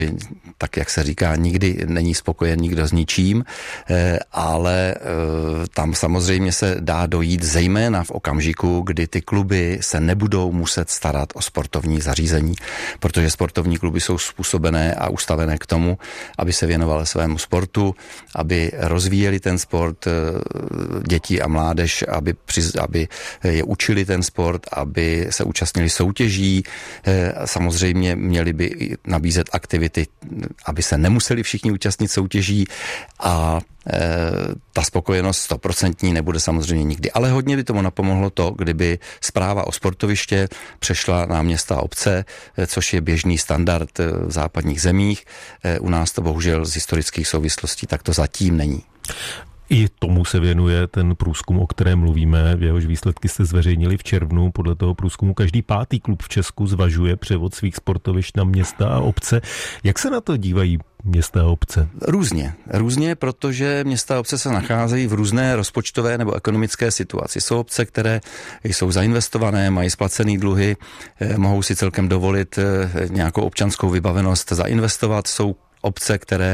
tak jak se říká, nikdy není spokojen nikdo s ničím, ale tam samozřejmě se dá dojít zejména v okamžiku, kdy ty kluby se nebudou muset starat o sportovní zařízení, protože sportovní kluby jsou způsobené a ustavené k tomu, aby se věnovaly svému sportu, aby rozvíjeli ten sport, děti a mládež, aby je učili ten sport, aby se účastnili soutěží, samozřejmě měli by nabízet aktivity, aby se nemuseli všichni účastnit soutěží a ta spokojenost 100% nebude samozřejmě nikdy. Ale hodně by tomu napomohlo to, kdyby správa o sportoviště přešla na města a obce, což je běžný standard v západních zemích. U nás to bohužel z historických souvislostí tak to zatím není. I tomu se věnuje ten průzkum, o kterém mluvíme. Jehož výsledky jste zveřejnili v červnu. Podle toho průzkumu každý 5. klub v Česku zvažuje převod svých sportovišť na města a obce. Jak se na to dívají města a obce? Různě, protože města a obce se nacházejí v různé rozpočtové nebo ekonomické situaci. Jsou obce, které jsou zainvestované, mají splacený dluhy, mohou si celkem dovolit nějakou občanskou vybavenost zainvestovat. Jsou obce, které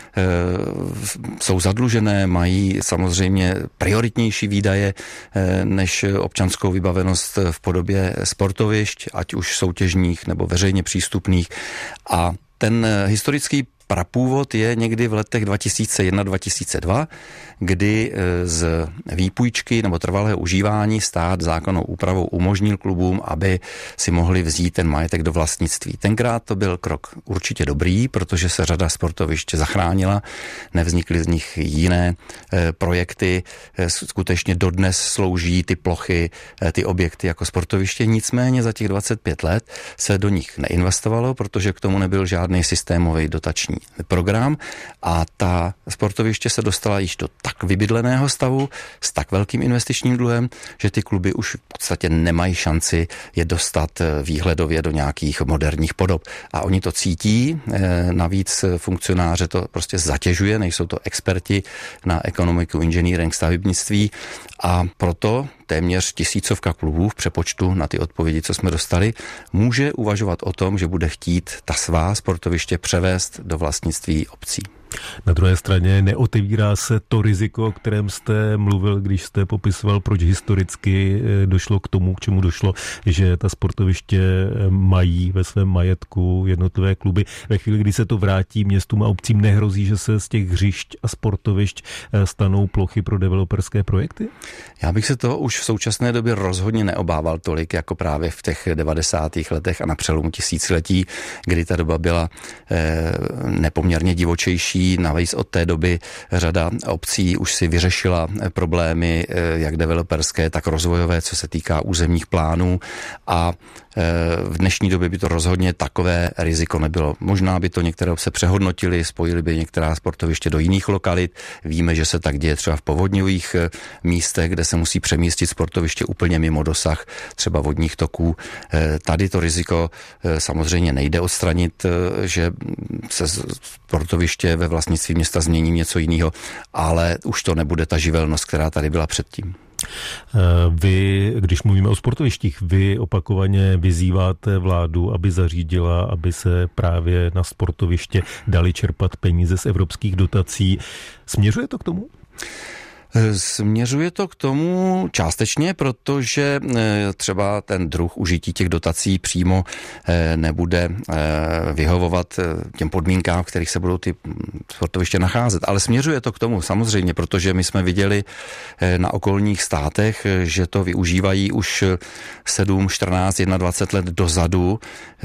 jsou zadlužené, mají samozřejmě prioritnější výdaje než občanskou vybavenost v podobě sportovišť, ať už soutěžních nebo veřejně přístupných. A ten historický prapůvod je někdy v letech 2001-2002, kdy z výpůjčky nebo trvalého užívání stát zákonnou úpravou umožnil klubům, aby si mohli vzít ten majetek do vlastnictví. Tenkrát to byl krok určitě dobrý, protože se řada sportovišť zachránila, nevznikly z nich jiné projekty, skutečně dodnes slouží ty plochy, ty objekty jako sportoviště, nicméně za těch 25 let se do nich neinvestovalo, protože k tomu nebyl žádný systémový dotační program a ta sportoviště se dostala již do tak vybydleného stavu s tak velkým investičním dluhem, že ty kluby už v podstatě nemají šanci je dostat výhledově do nějakých moderních podob. A oni to cítí, navíc funkcionáře to prostě zatěžuje, nejsou to experti na ekonomiku, engineering, stavebnictví a proto téměř 1000 klubů v přepočtu na ty odpovědi, co jsme dostali, může uvažovat o tom, že bude chtít ta svá sportoviště převést do vlastnictví obcí. Na druhé straně neotevírá se to riziko, o kterém jste mluvil, když jste popisoval, proč historicky došlo k tomu, k čemu došlo, že ta sportoviště mají ve svém majetku jednotlivé kluby. Ve chvíli, kdy se to vrátí městům a obcím, nehrozí, že se z těch hřišť a sportovišť stanou plochy pro developerské projekty? Já bych se toho už v současné době rozhodně neobával tolik, jako právě v těch 90. letech a na přelomu tisíciletí, kdy ta doba byla nepoměrně divočejší. Navíc od té doby řada obcí už si vyřešila problémy jak developerské, tak rozvojové, co se týká územních plánů a v dnešní době by to rozhodně takové riziko nebylo. Možná by to některé obce přehodnotili, spojili by některá sportoviště do jiných lokalit. Víme, že se tak děje třeba v povodňových místech, kde se musí přemístit sportoviště úplně mimo dosah třeba vodních toků. Tady to riziko samozřejmě nejde odstranit, že se sportoviště ve vlastnictví města změní něco jiného, ale už to nebude ta živelnost, která tady byla předtím. Vy, když mluvíme o sportovištích, vy opakovaně vyzýváte vládu, aby zařídila, aby se právě na sportoviště dali čerpat peníze z evropských dotací. Směřuje to k tomu? Směřuje to k tomu částečně, protože třeba ten druh užití těch dotací přímo nebude vyhovovat těm podmínkám, v kterých se budou ty sportoviště nacházet. Ale směřuje to k tomu samozřejmě, protože my jsme viděli na okolních státech, že to využívají už 7, 14, 21 let dozadu,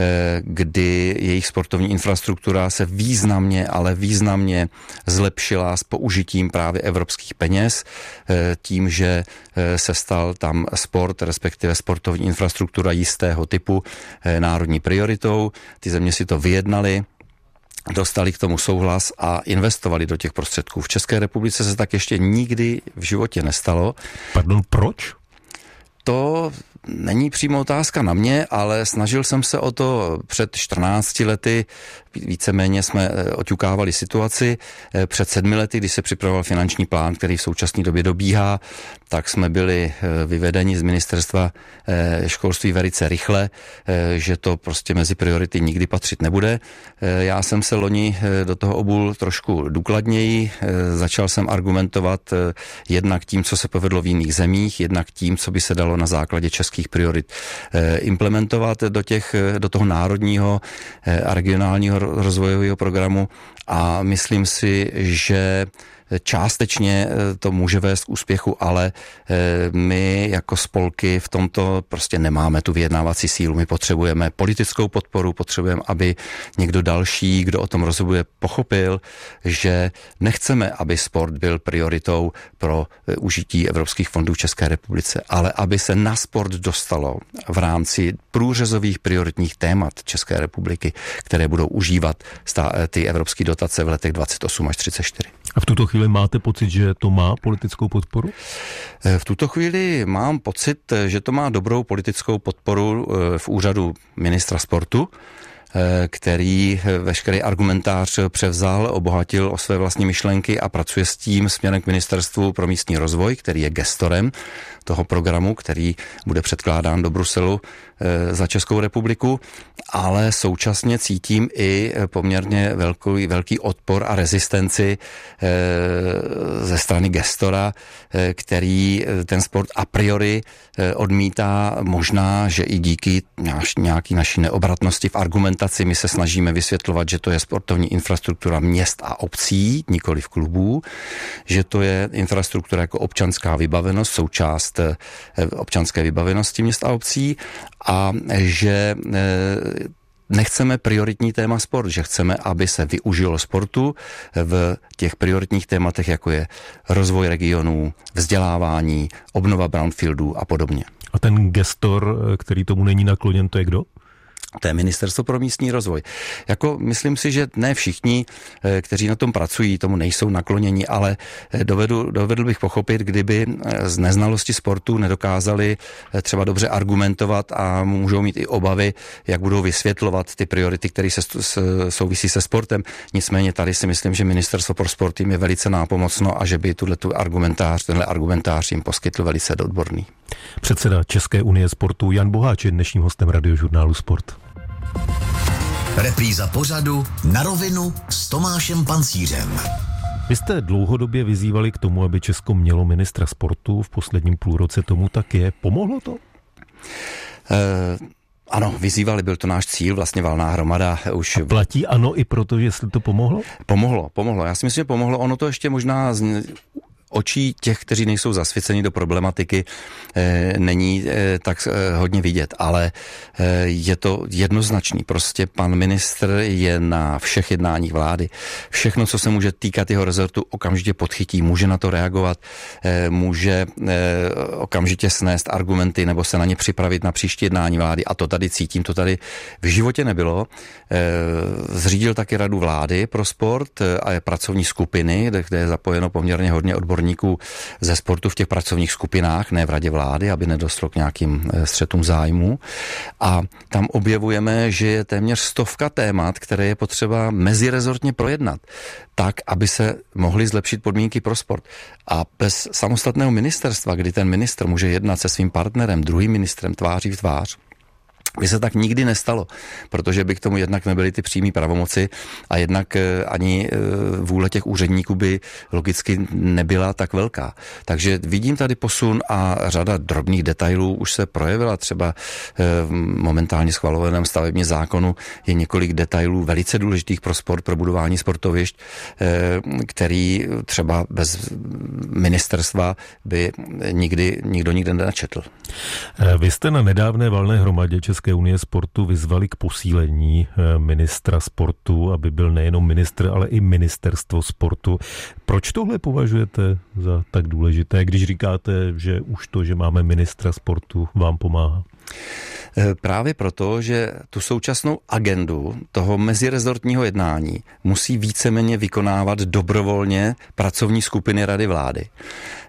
kdy jejich sportovní infrastruktura se významně zlepšila s použitím právě evropských peněz, tím, že se stal tam sport, respektive sportovní infrastruktura jistého typu národní prioritou. Ty země si to vyjednaly, dostali k tomu souhlas a investovali do těch prostředků. V České republice se tak ještě nikdy v životě nestalo. Pardon, proč? To není přímo otázka na mě, ale snažil jsem se o to před 14 lety víceméně jsme oťukávali situaci. Před 7 lety, když se připravoval finanční plán, který v současné době dobíhá, tak jsme byli vyvedeni z ministerstva školství velice rychle, že to prostě mezi priority nikdy patřit nebude. Já jsem se loni do toho obul trošku důkladněji, začal jsem argumentovat jednak tím, co se povedlo v jiných zemích, jednak tím, co by se dalo na základě českých priorit implementovat do toho národního a regionálního rozvojového programu a myslím si, že částečně to může vést k úspěchu, ale my jako spolky v tomto prostě nemáme tu vyjednávací sílu. My potřebujeme politickou podporu, potřebujeme, aby někdo další, kdo o tom rozhoduje, pochopil, že nechceme, aby sport byl prioritou pro užití evropských fondů v České republice, ale aby se na sport dostalo v rámci průřezových prioritních témat České republiky, které budou užívat ty evropské dotace v letech 28 až 34. A v tuto chvíli máte pocit, že to má politickou podporu? V tuto chvíli mám pocit, že to má dobrou politickou podporu v úřadu ministra sportu, který veškerý argumentář převzal, obohatil o své vlastní myšlenky a pracuje s tím směrem k Ministerstvu pro místní rozvoj, který je gestorem toho programu, který bude předkládán do Bruselu za Českou republiku, ale současně cítím i poměrně velký odpor a rezistenci ze strany gestora, který ten sport a priori odmítá, možná, že i díky nějaký naší neobratnosti v argumentaci my se snažíme vysvětlovat, že to je sportovní infrastruktura měst a obcí, nikoli v klubů, že to je infrastruktura jako občanská vybavenost, součást občanské vybavenosti měst a obcí a že nechceme prioritní téma sport, že chceme, aby se využilo sportu v těch prioritních tématech, jako je rozvoj regionů, vzdělávání, obnova brownfieldů a podobně. A ten gestor, který tomu není nakloněn, to je kdo? To je Ministerstvo pro místní rozvoj. Myslím si, že ne všichni, kteří na tom pracují, tomu nejsou nakloněni, ale dovedl bych pochopit, kdyby z neznalosti sportu nedokázali třeba dobře argumentovat a můžou mít i obavy, jak budou vysvětlovat ty priority, které souvisí se sportem. Nicméně tady si myslím, že Ministerstvo pro sport jim je velice nápomocno a že by tenhle argumentář jim poskytl velice odborný. Předseda České unie sportu Jan Boháč je dnešním hostem Radiožurnálu Sport. Repríza pořadu Na rovinu s Tomášem Pancířem. Vy jste dlouhodobě vyzývali k tomu, aby Česko mělo ministra sportu. V posledním půlroce tomu tak je. Pomohlo to? Ano, vyzývali, byl to náš cíl, vlastně valná hromada už... A platí ano i proto, jestli to pomohlo? Pomohlo. Já si myslím, že pomohlo. Ono to ještě možná očí těch, kteří nejsou zasvěceni do problematiky, není tak hodně vidět, ale je to jednoznačný. Prostě pan ministr je na všech jednáních vlády. Všechno, co se může týkat jeho rezortu, okamžitě podchytí, může na to reagovat, může okamžitě snést argumenty nebo se na ně připravit na příští jednání vlády. A to tady cítím, to tady v životě nebylo. Zřídil taky radu vlády pro sport a je pracovní skupiny, kde je zapojeno poměrně hodně odborníků ze sportu v těch pracovních skupinách, ne v radě vlády, aby nedošlo k nějakým střetům zájmu. A tam objevujeme, že je téměř 100 témat, které je potřeba mezirezortně projednat, tak, aby se mohly zlepšit podmínky pro sport. A bez samostatného ministerstva, kdy ten ministr může jednat se svým partnerem, druhým ministrem tváří v tvář, by se tak nikdy nestalo, protože by k tomu jednak nebyly ty přímé pravomoci a jednak ani vůle těch úředníků by logicky nebyla tak velká. Takže vidím tady posun a řada drobných detailů už se projevila. Třeba v momentálně schvalovaném stavebním zákonu je několik detailů velice důležitých pro sport, pro budování sportovišť, který třeba bez ministerstva by nikdo nikdy nenačetl. Vy jste na nedávné valné hromadě České unie sportu vyzvali k posílení ministra sportu, aby byl nejenom ministr, ale i ministerstvo sportu. Proč tohle považujete za tak důležité, když říkáte, že už to, že máme ministra sportu, vám pomáhá? Právě proto, že tu současnou agendu toho mezirezortního jednání musí víceméně vykonávat dobrovolně pracovní skupiny Rady vlády.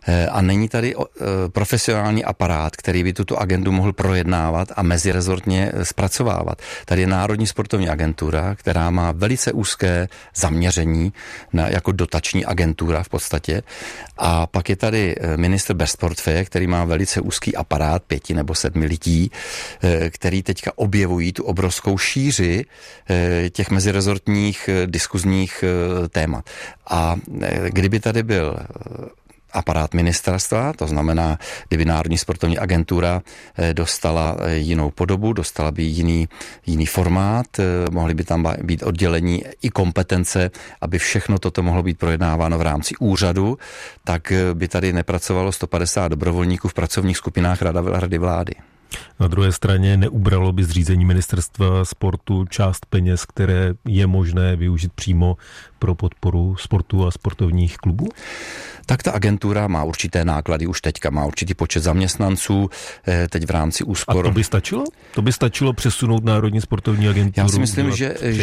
A není tady profesionální aparát, který by tuto agendu mohl projednávat a mezirezortně zpracovávat. Tady je Národní sportovní agentura, která má velice úzké zaměření jako dotační agentura v podstatě. A pak je tady ministr bez portfeje, který má velice úzký aparát 5 nebo 7 lidí, který teďka objevují tu obrovskou šíři těch mezirezortních diskuzních témat. A kdyby tady byl aparát ministerstva, to znamená, kdyby Národní sportovní agentura dostala jinou podobu, dostala by jiný formát, mohly by tam být oddělení i kompetence, aby všechno toto mohlo být projednáváno v rámci úřadu, tak by tady nepracovalo 150 dobrovolníků v pracovních skupinách Rady vlády. Na druhé straně neubralo by zřízení ministerstva sportu část peněz, které je možné využít přímo pro podporu sportu a sportovních klubů? Tak ta agentura má určité náklady, už teďka má určitý počet zaměstnanců, teď v rámci úspor. A to by stačilo? To by stačilo přesunout Národní sportovní agenturu? Já si myslím,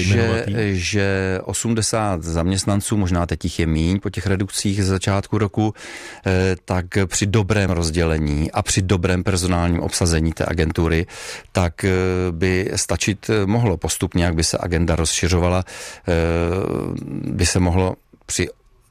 že 80 zaměstnanců, možná teď jich je míň po těch redukcích ze začátku roku, tak při dobrém rozdělení a při dobrém personálním obsazení té agentury, tak by stačit mohlo postupně, jak by se agenda rozšiřovala, by se mohlo při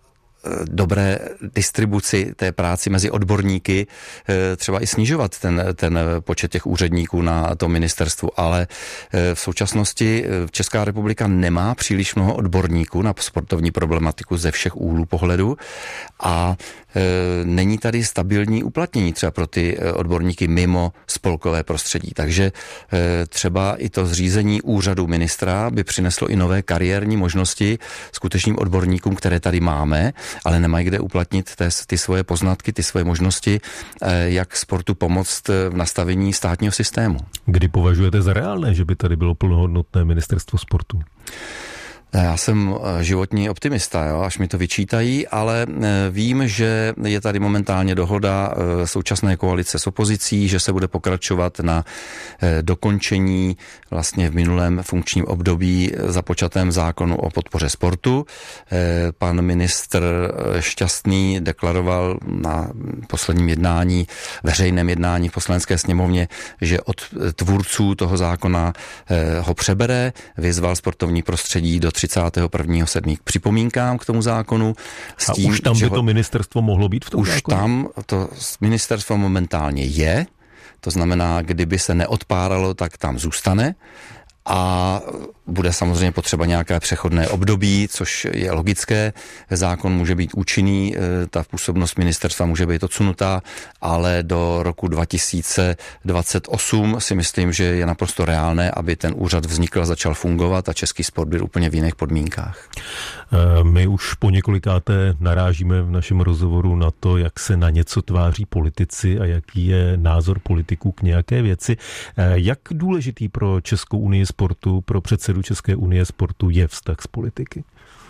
dobré distribuci té práci mezi odborníky třeba i snižovat ten počet těch úředníků na tom ministerstvu, ale v současnosti Česká republika nemá příliš mnoho odborníků na sportovní problematiku ze všech úhlů pohledu a není tady stabilní uplatnění třeba pro ty odborníky mimo spolkové prostředí. Takže třeba i to zřízení úřadu ministra by přineslo i nové kariérní možnosti skutečným odborníkům, které tady máme, ale nemají kde uplatnit ty svoje poznatky, ty svoje možnosti, jak sportu pomoct v nastavení státního systému. Kdy považujete za reálné, že by tady bylo plnohodnotné ministerstvo sportu? Já jsem životní optimista, jo, až mi to vyčítají, ale vím, že je tady momentálně dohoda současné koalice s opozicí, že se bude pokračovat na dokončení vlastně v minulém funkčním období započatém zákonu o podpoře sportu. Pan ministr Šťastný deklaroval na posledním jednání, veřejném jednání v Poslanecké sněmovně, že od tvůrců toho zákona ho přebere, vyzval sportovní prostředí do 31.7. k připomínkám k tomu zákonu. A už tam by to ministerstvo mohlo být v tom zákonu? Už tam to ministerstvo momentálně je, to znamená, kdyby se neodpáralo, tak tam zůstane a bude samozřejmě potřeba nějaké přechodné období, což je logické. Zákon může být účinný, ta působnost ministerstva může být odsunutá, ale do roku 2028 si myslím, že je naprosto reálné, aby ten úřad vznikl a začal fungovat a český sport byl úplně v jiných podmínkách. My už po několikáté narážíme v našem rozhovoru na to, jak se na něco tváří politici a jaký je názor politiků k nějaké věci. Jak důležitý pro Českou unii sportu, pro předsedu České unie sportu je vztah z politiky?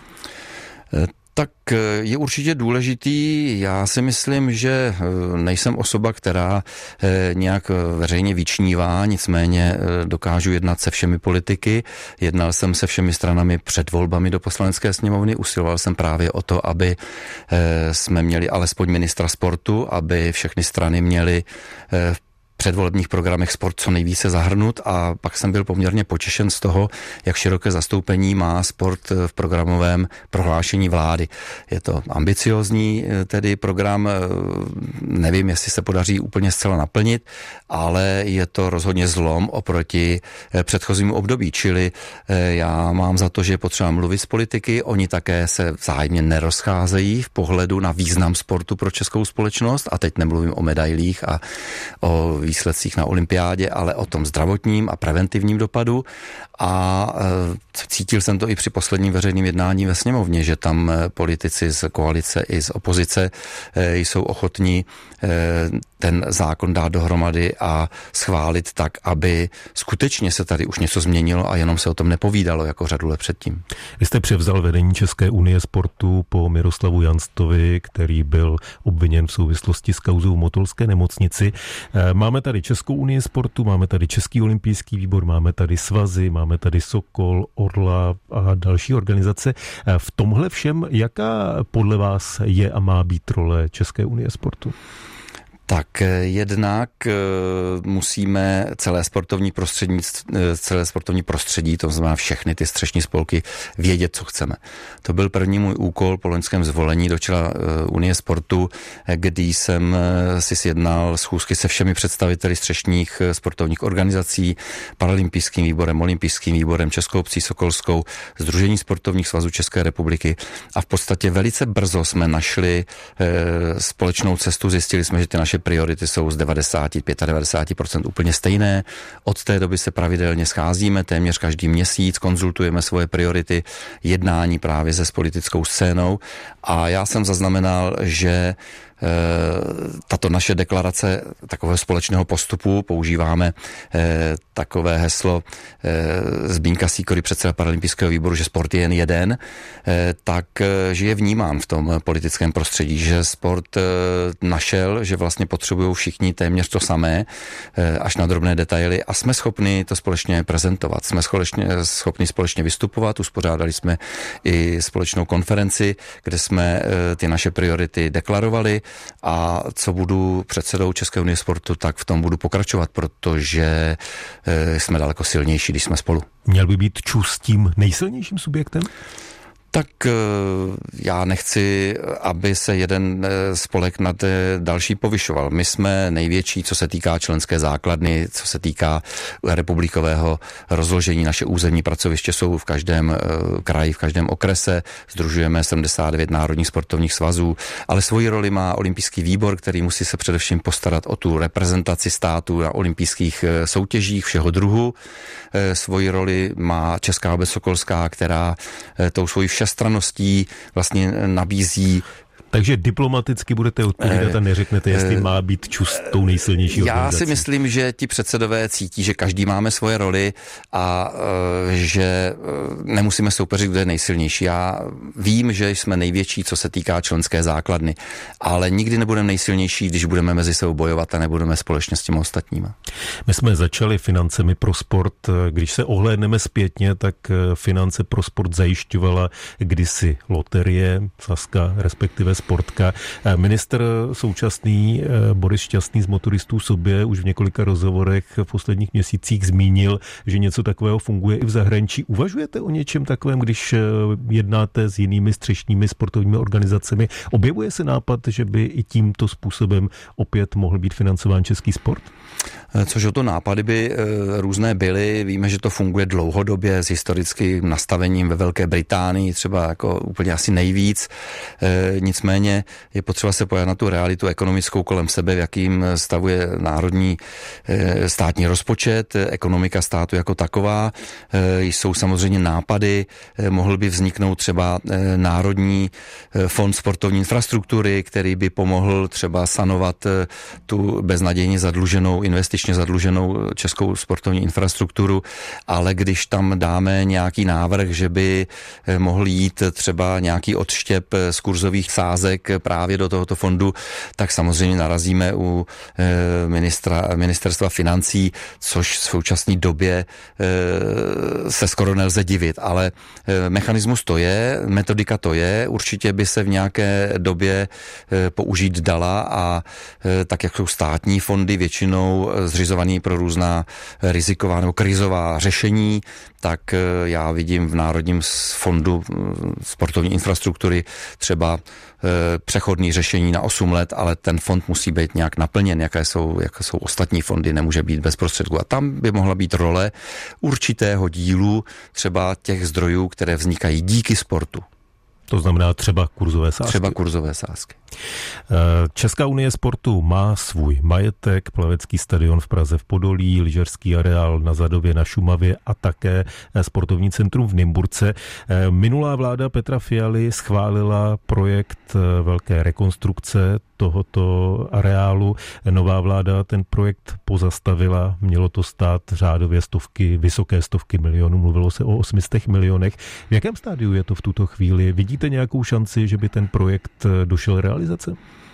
Tak je určitě důležitý. Já si myslím, že nejsem osoba, která nějak veřejně vyčnívá, nicméně dokážu jednat se všemi politiky. Jednal jsem se všemi stranami před volbami do Poslanecké sněmovny, usiloval jsem právě o to, aby jsme měli alespoň ministra sportu, aby všechny strany měly v předvolebních programech sport co nejvíce zahrnut a pak jsem byl poměrně potěšen z toho, jak široké zastoupení má sport v programovém prohlášení vlády. Je to ambiciózní tedy program, nevím, jestli se podaří úplně zcela naplnit, ale je to rozhodně zlom oproti předchozímu období, čili já mám za to, že je potřeba mluvit s politiky, oni také se vzájemně nerozcházejí v pohledu na význam sportu pro českou společnost a teď nemluvím o medailích a o výsledcích na olympiádě, ale o tom zdravotním a preventivním dopadu a cítil jsem to i při posledním veřejném jednání ve sněmovně, že tam politici z koalice i z opozice jsou ochotní ten zákon dát dohromady a schválit tak, aby skutečně se tady už něco změnilo a jenom se o tom nepovídalo jako řadu let předtím. Vy jste převzal vedení České unie sportu po Miroslavu Janstovi, který byl obviněn v souvislosti s kauzou v motolské nemocnici. Máme tady Českou unii sportu, máme tady Český olympijský výbor, máme tady svazy, máme tady Sokol, Orla a další organizace. V tomhle všem, jaká podle vás je a má být role České unie sportu? Tak jednak musíme celé sportovní prostředí, to znamená všechny ty střešní spolky, vědět, co chceme. To byl první můj úkol po loňském zvolení do čela Unie sportu, kdy jsem si sjednal schůzky se všemi představiteli střešních sportovních organizací, paralympijským výborem, olympijským výborem, Českou obcí sokolskou, Sdružení sportovních svazů České republiky a v podstatě velice brzo jsme našli společnou cestu, zjistili jsme, že ty naše priority jsou z 95% úplně stejné. Od té doby se pravidelně scházíme, téměř každý měsíc, konzultujeme svoje priority, jednání právě se s politickou scénou a já jsem zaznamenal, že tato naše deklarace takového společného postupu, používáme takové heslo Zbínka Sýkory, předseda paralympijského výboru, že sport je jen jeden, tak že je vnímán v tom politickém prostředí, že sport našel, že vlastně potřebují všichni téměř to samé, až na drobné detaily a jsme schopni to společně prezentovat. Jsme schopni společně vystupovat, uspořádali jsme i společnou konferenci, kde jsme ty naše priority deklarovali a co budu předsedou České unie sportu, tak v tom budu pokračovat, protože jsme daleko silnější, když jsme spolu. Měl by být ČUS tím nejsilnějším subjektem? Tak já nechci, aby se jeden spolek nad další povyšoval. My jsme největší, co se týká členské základny, co se týká republikového rozložení. Naše územní pracoviště jsou v každém kraji, v každém okrese. Sdružujeme 79 národních sportovních svazů, ale svoji roli má olympijský výbor, který musí se především postarat o tu reprezentaci státu na olympijských soutěžích všeho druhu. Svoji roli má Česká obec sokolská, která tou svojí všestranností vlastně nabízí. Takže diplomaticky budete odpovídat a neřeknete, jestli má být ČUS tou nejsilnější organizací. Já si myslím, že ti předsedové cítí, že každý máme svoje roli a že nemusíme soupeřit, kdo je nejsilnější. Já vím, že jsme největší, co se týká členské základny, ale nikdy nebudeme nejsilnější, když budeme mezi sebou bojovat a nebudeme společně s těmi ostatníma. My jsme začali financemi pro sport. Když se ohlédneme zpětně, tak finance pro sport zajišťovala kdysi loterie, Sazka, respektive Sportka. Ministr současný Boris Šťastný z Motoristů sobě už v několika rozhovorech v posledních měsících zmínil, že něco takového funguje i v zahraničí. Uvažujete o něčem takovém, když jednáte s jinými střešními sportovními organizacemi? Objevuje se nápad, že by i tímto způsobem opět mohl být financován český sport? Což o to nápady by různé byly. Víme, že to funguje dlouhodobě s historickým nastavením ve Velké Británii, třeba jako úplně asi nejvíc. Nicméně je potřeba se podívat na tu realitu ekonomickou kolem sebe, v jakým stavu je národní státní rozpočet, ekonomika státu jako taková. Jsou samozřejmě nápady, mohl by vzniknout třeba Národní fond sportovní infrastruktury, který by pomohl třeba sanovat tu beznadějně zadluženou, investičně zadluženou českou sportovní infrastrukturu, ale když tam dáme nějaký návrh, že by mohl jít třeba nějaký odštěp z kurzových sázek právě do tohoto fondu, tak samozřejmě narazíme u ministerstva financí, což v současné době se skoro nelze divit, ale mechanismus to je, metodika to je, určitě by se v nějaké době použít dala a tak, jak jsou státní fondy většinou zřizovaný pro různá riziková nebo krizová řešení, tak já vidím v Národním fondu sportovní infrastruktury třeba přechodný řešení na 8 let, ale ten fond musí být nějak naplněn, jaké jsou ostatní fondy, nemůže být bez prostředků. A tam by mohla být role určitého dílu třeba těch zdrojů, které vznikají díky sportu. To znamená třeba kurzové sázky. Třeba kurzové sázky. Česká unie sportu má svůj majetek, plavecký stadion v Praze v Podolí, lyžařský areál na Zadově na Šumavě a také sportovní centrum v Nymburce. Minulá vláda Petra Fialy schválila projekt velké rekonstrukce tohoto areálu. Nová vláda ten projekt pozastavila, mělo to stát řádově vysoké stovky milionů, mluvilo se o 800 milionech. V jakém stádiu je to v tuto chvíli? Vidíte nějakou šanci, že by ten projekt došel realizace?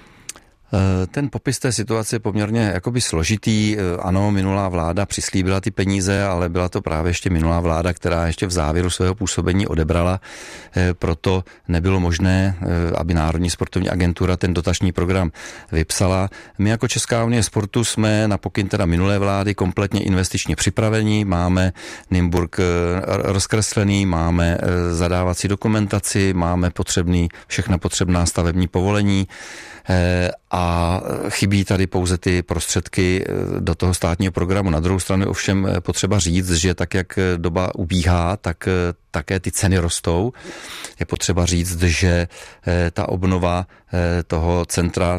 Ten popis té situace je poměrně jakoby složitý. Ano, minulá vláda přislíbila ty peníze, ale byla to právě ještě minulá vláda, která ještě v závěru svého působení odebrala. Proto nebylo možné, aby Národní sportovní agentura ten dotační program vypsala. My jako Česká unie sportu jsme na pokyn teda minulé vlády kompletně investičně připraveni. Máme Nymburk rozkreslený, máme zadávací dokumentaci, máme všechna potřebná stavební povolení, a chybí tady pouze ty prostředky do toho státního programu. Na druhou stranu ovšem potřeba říct, že tak, jak doba ubíhá, tak také ty ceny rostou. Je potřeba říct, že ta obnova toho centra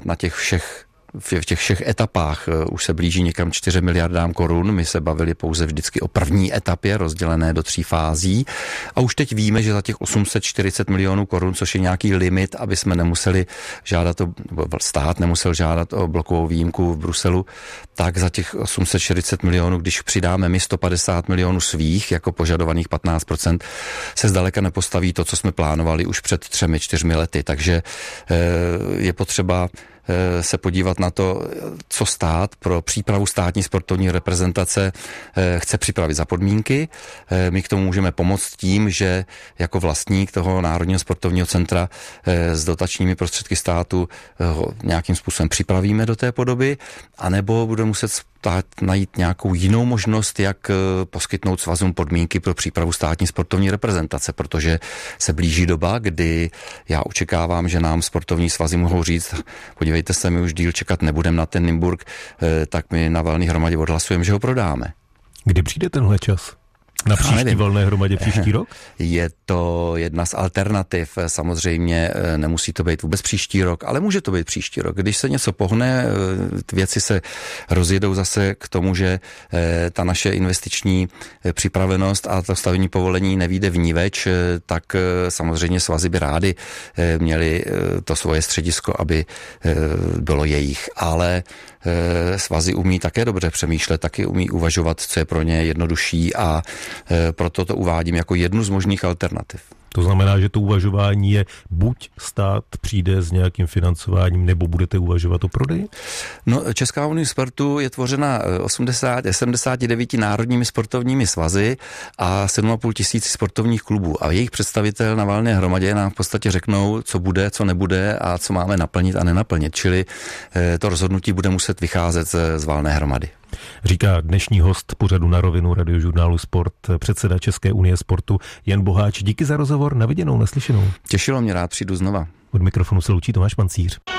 v těch všech etapách už se blíží někam 4 miliardám korun. My se bavili pouze vždycky o první etapě, rozdělené do 3 fází. A už teď víme, že za těch 840 milionů korun, což je nějaký limit, aby jsme nemuseli žádat, stát nemusel žádat o blokovou výjimku v Bruselu, tak za těch 840 milionů, když přidáme my 150 milionů svých, jako požadovaných 15%, se zdaleka nepostaví to, co jsme plánovali už před 3-4 lety. Takže je potřeba se podívat na to, co stát pro přípravu státní sportovní reprezentace chce připravit za podmínky. My k tomu můžeme pomoct tím, že jako vlastník toho Národního sportovního centra s dotačními prostředky státu ho nějakým způsobem připravíme do té podoby, anebo bude muset najít nějakou jinou možnost, jak poskytnout svazům podmínky pro přípravu státní sportovní reprezentace, protože se blíží doba, kdy já očekávám, že nám sportovní svazy mohou říct, podívejte se, my už díl čekat nebudeme na ten Nymburk, tak my na valné hromadě odhlasujeme, že ho prodáme. Kdy přijde tenhle čas? Na příští valné hromadě příští rok? Je to jedna z alternativ. Samozřejmě nemusí to být vůbec příští rok, ale může to být příští rok. Když se něco pohne, věci se rozjedou zase k tomu, že ta naše investiční připravenost a to stavební povolení nevyjde vníveč, tak samozřejmě svazy by rády měli to svoje středisko, aby bylo jejich. Ale svazy umí také dobře přemýšlet, taky umí uvažovat, co je pro ně jednodušší, a proto to uvádím jako jednu z možných alternativ. To znamená, že to uvažování je buď stát přijde s nějakým financováním, nebo budete uvažovat o prodeji? No, Česká unie sportu je tvořena 79 národními sportovními svazy a 7,5 tisíci sportovních klubů. A jejich představitel na valné hromadě nám v podstatě řeknou, co bude, co nebude a co máme naplnit a nenaplnit. Čili to rozhodnutí bude muset vycházet z valné hromady. Říká dnešní host pořadu Na rovinu Radiožurnálu Sport, předseda České unie sportu Jan Boháč. Díky za rozhovor, na viděnou, naslyšenou. Těšilo mě, rád přijdu znova. Od mikrofonu se loučí Tomáš Pancíř.